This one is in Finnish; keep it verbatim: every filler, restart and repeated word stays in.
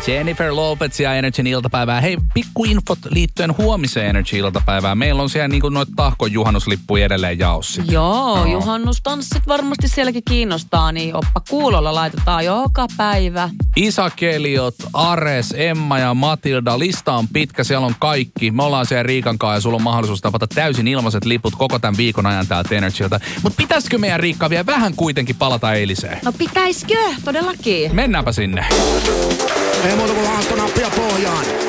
Jennifer Lopez ja Energyn iltapäivää. Hei, pikkuinfot liittyen huomiseen Energy-iltapäivään. Meillä on siellä niinku noita tahkon juhannuslippuja edelleen jaossa. Joo, no. Juhannustanssit varmasti sielläkin kiinnostaa, niin oppa kuulolla laitetaan joka päivä. Isakeliot, Ares, Emma ja Matilda. Lista on pitkä, siellä on kaikki. Me ollaan siellä Riikan kanssa ja sulla on mahdollisuus tapata täysin ilmaiset liput koko tämän viikon ajan täältä Energyltä. Mutta pitäisikö meidän Riikka vielä vähän kuitenkin palata eiliseen? No pitäisikö? Todellakin. Mennäänpä sinne. Ei muuta kuin haastona nappia pohjaan.